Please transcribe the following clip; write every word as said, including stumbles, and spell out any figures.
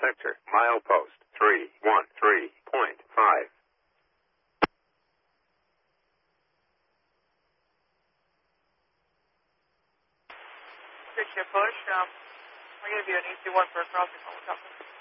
sector, milepost three one three point five. Good ship push. Um, I'll give you an easy one for a crossing.